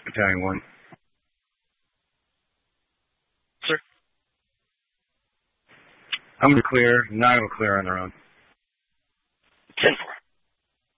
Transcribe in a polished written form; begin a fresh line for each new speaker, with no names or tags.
Battalion 1.
Sir?
I'm going to clear. 9 will clear on their own.
10-4.